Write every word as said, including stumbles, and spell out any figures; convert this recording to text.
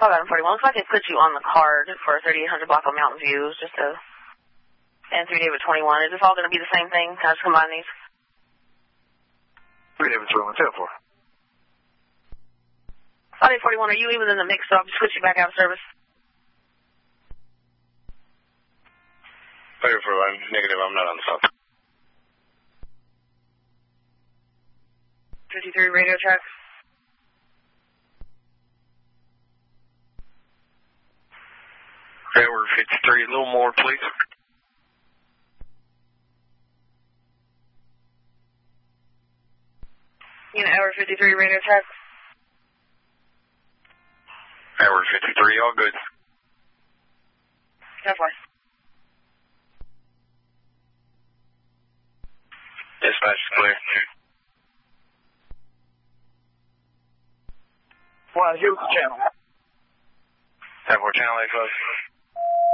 eleven forty-one. Looks like they put you on the card for thirty-eight hundred block of Mountain Views, just a and three David twenty-one. Is this all going to be the same thing? Can I just combine these? three David twenty-one, ten four. five eight forty-one, are you even in the mix, so I'll just switch you back out of service? five eight forty-one, negative, I'm not on the phone. fifty-three radio track. Okay, we're fifty-three, a little more, please. Unit hour fifty-three radio track. Hour fifty-three, all good. Definitely. Dispatch is clear. Well, use the channel. ten four, channel eight, close.